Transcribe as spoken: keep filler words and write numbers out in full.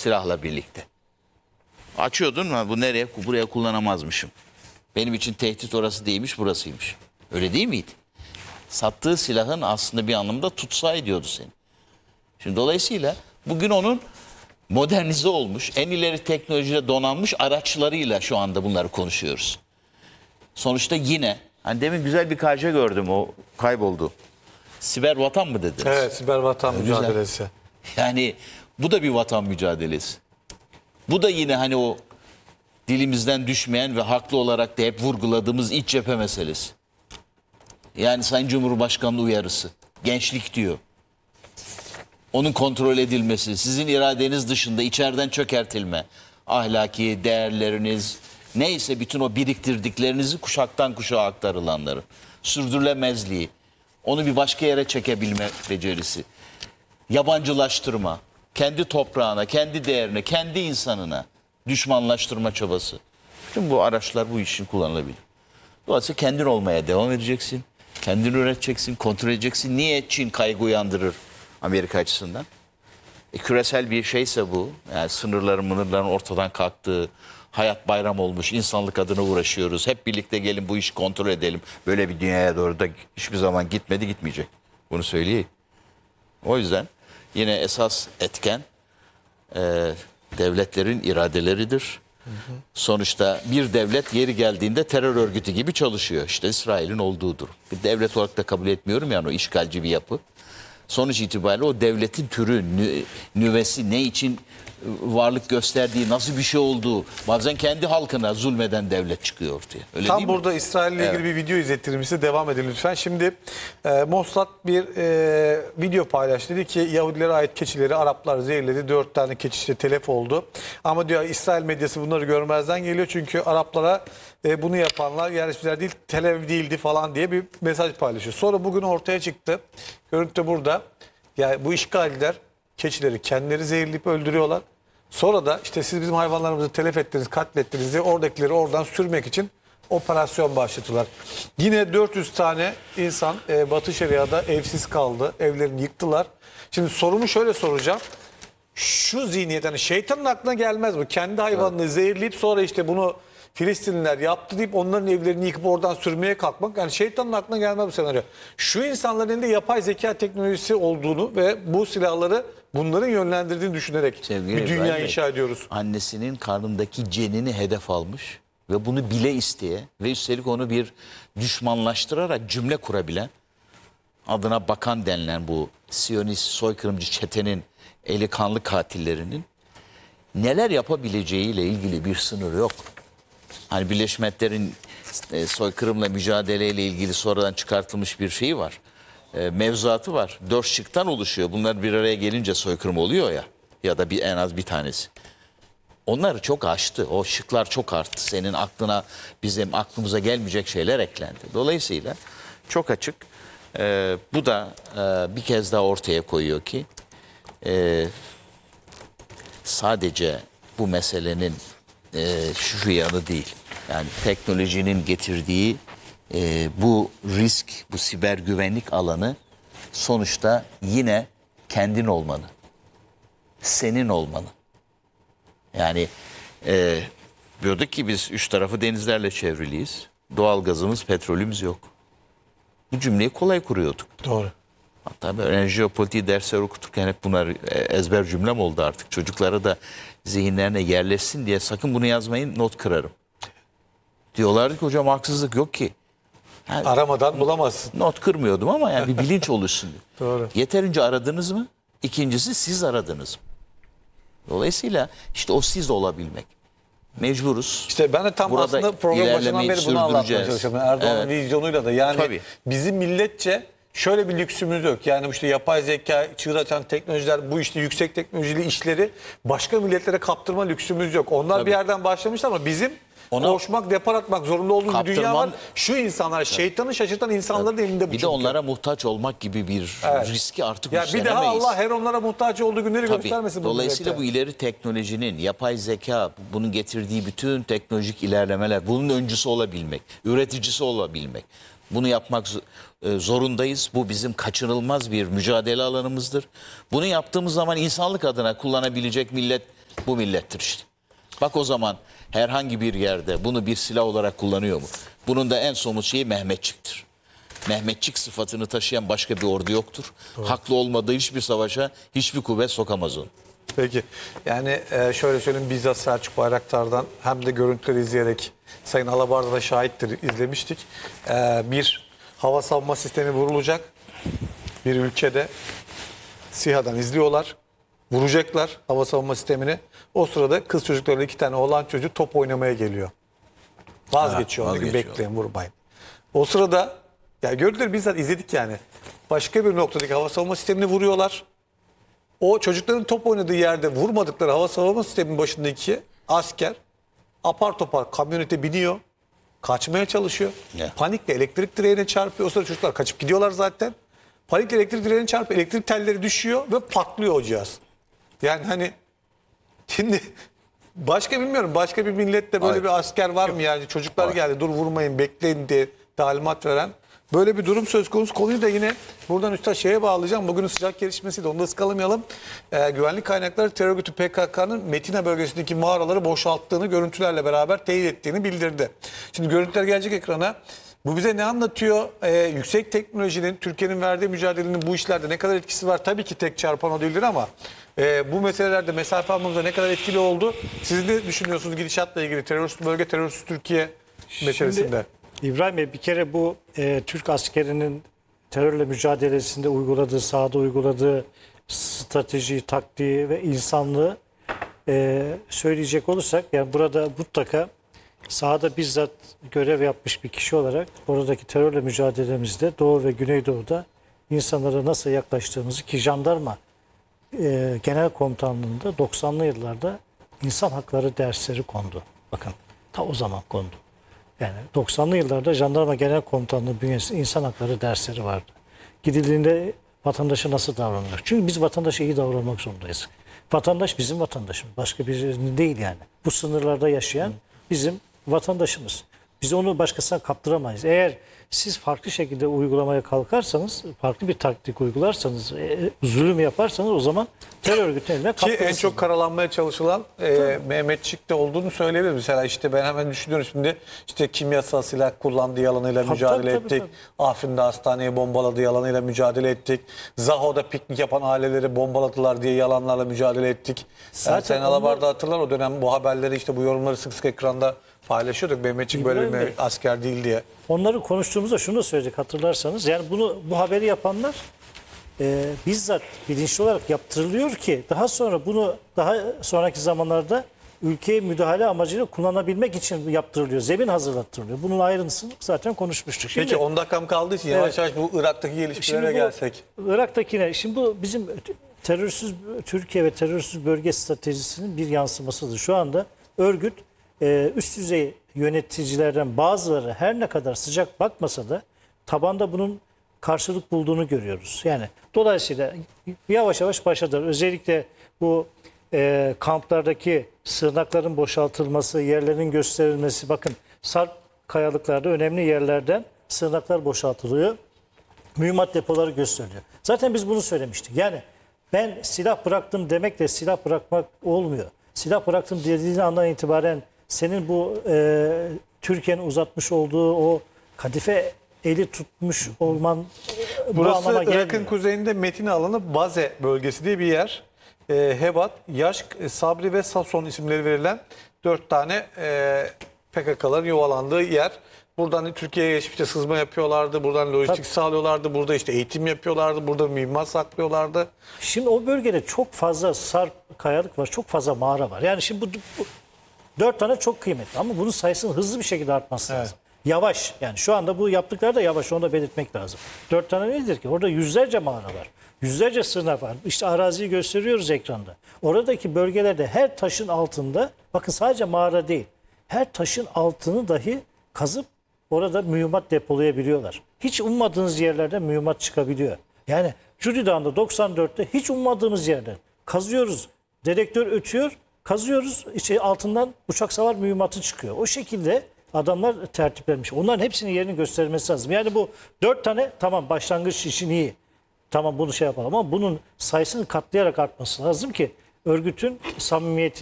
silahla birlikte. Açıyordun mu? Bu nereye? Buraya kullanamazmışım. Benim için tehdit orası değilmiş, burasıymış. Öyle değil miydi? Sattığı silahın aslında bir anlamda tutsağı ediyordu seni. Şimdi dolayısıyla bugün onun modernize olmuş, en ileri teknolojiyle donanmış araçlarıyla şu anda bunları konuşuyoruz. Sonuçta yine, hani demin güzel bir karşıya gördüm, o kayboldu. Siber vatan mı dediniz? Evet, siber vatan Güzel. mücadelesi. Yani bu da bir vatan mücadelesi. Bu da yine hani o dilimizden düşmeyen ve haklı olarak da hep vurguladığımız iç cephe meselesi. Yani Sayın Cumhurbaşkanı'nın uyarısı. Gençlik diyor. Onun kontrol edilmesi, sizin iradeniz dışında içeriden çökertilme, ahlaki değerleriniz, neyse bütün o biriktirdiklerinizi kuşaktan kuşağa aktarılanları, sürdürülemezliği, onu bir başka yere çekebilme becerisi, yabancılaştırma, kendi toprağına, kendi değerine, kendi insanına düşmanlaştırma çabası. Tüm bu araçlar bu için kullanılabilir. Dolayısıyla kendin olmaya devam edeceksin, kendin üreteceksin, kontrol edeceksin. Niye Çin kaygı uyandırır Amerika açısından? E, küresel bir şeyse bu, yani sınırların mınırların ortadan kalktığı, hayat bayram olmuş, insanlık adına uğraşıyoruz. Hep birlikte gelin bu işi kontrol edelim. Böyle bir dünyaya doğru da hiçbir zaman gitmedi, gitmeyecek. Bunu söyleyeyim. O yüzden yine esas etken e, devletlerin iradeleridir. Hı hı. Sonuçta bir devlet yeri geldiğinde terör örgütü gibi çalışıyor. İşte İsrail'in olduğu durum. Bir devlet olarak da kabul etmiyorum yani, o işgalci bir yapı. Sonuç itibariyle o devletin türü, nü, nüvesi, ne için varlık gösterdiği, nasıl bir şey olduğu, bazen kendi halkına zulmeden devlet çıkıyor ortaya. Öyle Tam değil burada mi? İsrail ile ilgili Evet. bir video izlettirir size, devam edin lütfen. Şimdi e, Mossad bir e, video paylaştı. Dedi ki Yahudilere ait keçileri Araplar zehirledi. Dört tane keçi işte telef oldu. Ama diyor İsrail medyası bunları görmezden geliyor. Çünkü Araplara e, bunu yapanlar yerleşimciler değil, Tel Aviv değildi falan diye bir mesaj paylaşıyor. Sonra bugün ortaya çıktı. Görüntü de burada. Yani bu işgalciler keçileri kendileri zehirleyip öldürüyorlar. Sonra da işte siz bizim hayvanlarımızı telef ettiniz, katlettiniz diye oradakileri oradan sürmek için operasyon başlattılar. Yine dört yüz tane insan e, Batı Şeria'da evsiz kaldı. Evlerini yıktılar. Şimdi sorumu şöyle soracağım. Şu zihniyet, hani şeytanın aklına gelmez bu. Kendi hayvanını evet. zehirleyip sonra işte bunu Filistinliler yaptı deyip onların evlerini yıkıp oradan sürmeye kalkmak. Yani şeytanın aklına gelmez bu senaryo. Şu insanların elinde yapay zeka teknolojisi olduğunu ve bu silahları bunların yönlendirdiğini düşünerek Sevgili bir dünya İbrahim inşa Bey, ediyoruz. Annesinin karnındaki cenini hedef almış ve bunu bile isteye ve üstelik onu bir düşmanlaştırarak cümle kurabilen, adına bakan denilen bu Siyonist soykırımcı çetenin eli kanlı katillerinin neler yapabileceğiyle ilgili bir sınır yok. Hani Birleşmiş Milletler'in e, soykırımla mücadeleyle ilgili sonradan çıkartılmış bir şeyi var. E, mevzuatı var. Dört şıktan oluşuyor. Bunlar bir araya gelince soykırım oluyor ya. Ya da bir, en az bir tanesi. Onları çok aştı. O şıklar çok arttı. Senin aklına, bizim aklımıza gelmeyecek şeyler eklendi. Dolayısıyla çok açık. E, bu da e, bir kez daha ortaya koyuyor ki e, sadece bu meselenin e, şu yanı değil. Yani teknolojinin getirdiği e, bu risk, bu siber güvenlik alanı sonuçta yine kendin olmanı, senin olmanı. Yani e, diyorduk ki biz üç tarafı denizlerle çevriliyiz. Doğalgazımız, petrolümüz yok. Bu cümleyi kolay kuruyorduk. Doğru. Hatta ben jeopolitik dersler okuturken hep bunlar ezber cümlem oldu artık. Çocuklara da zihinlerine yerleşsin diye sakın bunu yazmayın, not kırarım. Diyorlardı ki hocam haksızlık yok ki. Yani, aramadan bulamazsın. Not kırmıyordum ama yani bir bilinç oluşsun. Doğru. Yeterince aradınız mı? İkincisi siz aradınız mı? Dolayısıyla işte o siz olabilmek. Mecburuz. İşte ben de tam burada aslında program başından beri bunu anlatmaya çalışıyorum. Erdoğan'ın evet. vizyonuyla da yani Tabii. bizim milletçe şöyle bir lüksümüz yok. Yani işte yapay zeka, çığır açan teknolojiler, bu işte yüksek teknolojili işleri başka milletlere kaptırma lüksümüz yok. Onlar Tabii. bir yerden başlamışlar ama bizim Ona koşmak, depar atmak zorunda olduğumuz kaptırman, bir dünya var. Şu insanlar, şeytanı şaşırtan insanların elinde bu. Bir de onlara muhtaç olmak gibi bir evet. riski artık ya bir daha Allah her onlara muhtaç olduğu günleri Tabii. göstermesin. Dolayısıyla bu, bu ileri teknolojinin, yapay zeka, bunun getirdiği bütün teknolojik ilerlemeler, bunun öncüsü olabilmek, üreticisi olabilmek. Bunu yapmak zorundayız. Bu bizim kaçınılmaz bir mücadele alanımızdır. Bunu yaptığımız zaman insanlık adına kullanabilecek millet Bu millettir işte. Bak o zaman herhangi bir yerde bunu bir silah olarak kullanıyor mu? Bunun da en somut şeyi Mehmetçik'tir. Mehmetçik sıfatını taşıyan başka bir ordu yoktur. Doğru. Haklı olmadığı hiçbir savaşa hiçbir kuvvet sokamaz onu. Peki yani e, şöyle söyleyeyim, bizzat Selçuk Bayraktar'dan hem de görüntüleri izleyerek Sayın Alabarda da şahittir, izlemiştik. E, bir hava savunma sistemi vurulacak bir ülkede, SİHA'dan izliyorlar, vuracaklar hava savunma sistemini. O sırada kız çocuklarıyla iki tane oğlan çocuğu top oynamaya geliyor. Vazgeçiyor, Ha, diyor ki vazgeçiyor. bekleyin, vurmayın. O sırada ya görüntüleri bizzat izledik yani. Başka bir noktadaki hava savunma sistemini vuruyorlar. O çocukların top oynadığı yerde vurmadıkları hava savunma sisteminin başındaki asker apar topar kamyonete biniyor. Kaçmaya çalışıyor. Ne? Panikle elektrik direğine çarpıyor. O sırada çocuklar kaçıp gidiyorlar zaten. Panikle elektrik direğine çarpıyor. Elektrik telleri düşüyor ve patlıyor o cihaz. Yani hani şimdi başka bilmiyorum. Başka bir millette böyle Hayır. bir asker var mı yani? Çocuklar Hayır. geldi, dur vurmayın, bekleyin diye talimat veren. Böyle bir durum söz konusu. Konuyu da yine buradan üstad şeye bağlayacağım. Bugünün sıcak gelişmesiydi. Onu da ıskalamayalım. Ee, güvenlik kaynakları terör örgütü P K K'nın Metina bölgesindeki mağaraları boşalttığını, görüntülerle beraber teyit ettiğini bildirdi. Şimdi görüntüler gelecek ekrana. Bu bize ne anlatıyor? Ee, yüksek teknolojinin, Türkiye'nin verdiği mücadelenin bu işlerde ne kadar etkisi var? Tabii ki tek çarpan o değildir ama e, bu meselelerde mesafe almamıza ne kadar etkili oldu? Siz ne düşünüyorsunuz gidişatla ilgili, terörist bölge, terörist Türkiye meselesinde? İbrahim Bey, bir kere bu e, Türk askerinin terörle mücadelesinde uyguladığı, sahada uyguladığı strateji, taktiği ve insanlığı e, söyleyecek olursak, yani burada mutlaka sahada bizzat görev yapmış bir kişi olarak oradaki terörle mücadelemizde Doğu ve Güneydoğu'da insanlara nasıl yaklaştığımızı, ki jandarma e, genel komutanlığında doksanlı yıllarda insan hakları dersleri kondu. Bakın ta o zaman kondu. Yani doksanlı yıllarda Jandarma Genel Komutanlığı bünyesinde insan hakları dersleri vardı. Gidildiğinde vatandaşa nasıl davranılır? Çünkü biz vatandaşa iyi davranmak zorundayız. Vatandaş bizim vatandaşımız. Başka birinin değil yani. Bu sınırlarda yaşayan bizim vatandaşımız. Biz onu başkasına kaptıramayız. Eğer siz farklı şekilde uygulamaya kalkarsanız, farklı bir taktik uygularsanız, e, zulüm yaparsanız o zaman terör örgütüne eline Ki kaptırırsınız. en çok karalanmaya çalışılan e, Mehmetçik'te olduğunu söyleyebilirim. Mesela işte ben hemen düşünüyorum şimdi, işte kimyasal silah kullandığı yalanıyla Tabii, mücadele tabii, tabii, ettik. Afrin'de hastaneyi bombaladığı yalanıyla mücadele ettik. Zaho'da piknik yapan aileleri bombaladılar diye yalanlarla mücadele ettik. Zaten Yani Sayın onlar- Alabarda hatırlar o dönem bu haberleri, işte bu yorumları sık sık ekranda paylaşıyorduk. Mehmetçik böyle İbrahim bir Bey, asker değil diye. Onları konuştuğumuzda şunu da söyledik, hatırlarsanız. Yani bunu, bu haberi yapanlar e, bizzat bilinçli olarak yaptırılıyor ki daha sonra bunu daha sonraki zamanlarda ülkeye müdahale amacıyla kullanabilmek için yaptırılıyor. Zemin hazırlattırılıyor. Bunun ayrıntısını zaten konuşmuştuk. Şimdi, Peki on dakikam kaldığı için yavaş yavaş bu Irak'taki gelişmelere Şimdi bu gelsek. Irak'takine, şimdi bu bizim terörsüz Türkiye ve terörsüz bölge stratejisinin bir yansımasıdır. Şu anda örgüt e, üst düzey yöneticilerden bazıları her ne kadar sıcak bakmasa da tabanda bunun karşılık bulduğunu görüyoruz. Yani dolayısıyla yavaş yavaş başladılar. Özellikle bu e, kamplardaki sığınakların boşaltılması, yerlerin gösterilmesi. Bakın Sarp kayalıklarda önemli yerlerden sığınaklar boşaltılıyor. Mühimmat depoları gösteriliyor. Zaten biz bunu söylemiştik. Yani ben silah bıraktım demekle silah bırakmak olmuyor. Silah bıraktım dediğin andan itibaren senin bu e, Türkiye'nin uzatmış olduğu o kadife eli tutmuş olman bu Burası anlama gelmiyor. Irak'ın kuzeyinde Metin alanı Baze bölgesi diye bir yer. E, Hebat, Yaşk, Sabri ve Sason isimleri verilen dört tane e, P K K'ların yuvalandığı yer. Buradan Türkiye'ye geçmişte sızma yapıyorlardı. Buradan lojistik Tabii. sağlıyorlardı. Burada işte eğitim yapıyorlardı. Burada mühimmat saklıyorlardı. Şimdi o bölgede çok fazla sarp kayalık var, çok fazla mağara var. Yani şimdi bu, bu dört tane çok kıymetli ama bunun sayısının hızlı bir şekilde artması Evet. lazım. Yavaş, yani şu anda bu yaptıkları da yavaş, onu da belirtmek lazım. Dört tane nedir ki? Orada yüzlerce mağara var. Yüzlerce sığınak var. İşte araziyi gösteriyoruz ekranda. Oradaki bölgelerde her taşın altında, bakın sadece mağara değil, her taşın altını dahi kazıp orada mühimmat depolayabiliyorlar. Hiç ummadığınız yerlerden mühimmat çıkabiliyor. Yani Cudi Dağı'nda doksan dörtte hiç ummadığımız yerden kazıyoruz. Dedektör ötüyor, kazıyoruz. İşte altından uçak savar mühimmatı çıkıyor. O şekilde adamlar tertiplenmiş. Onların hepsinin yerini göstermesi lazım. Yani bu dört tane tamam, başlangıç için iyi. Tamam, bunu şey yapalım ama bunun sayısını katlayarak artması lazım ki örgütün samimiyetini